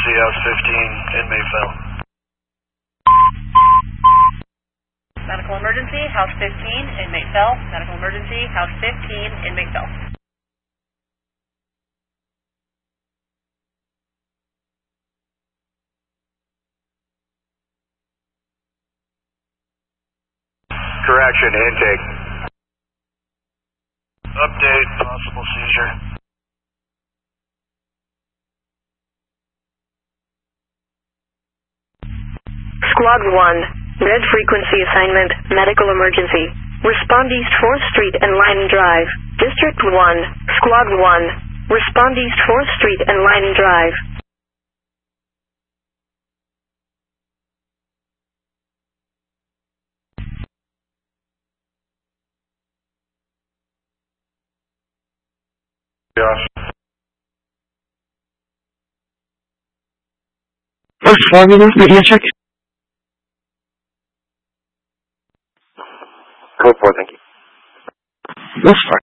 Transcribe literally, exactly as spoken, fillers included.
emergency, house fifteen, inmate fell. Medical emergency, house fifteen, inmate fell. Medical emergency, house fifteen, inmate fell. Correction, intake. Update, possible seizure. Squad one, red frequency assignment, medical emergency. Respond East fourth Street and Line Drive. District one, Squad one, respond East fourth Street and Line Drive. Josh. First formula, radio check. Code four, thank you. That's fine.